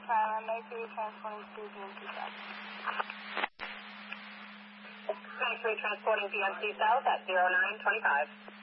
Island, Mercury transporting to BMC South. Mercury transporting BMC South at 0925.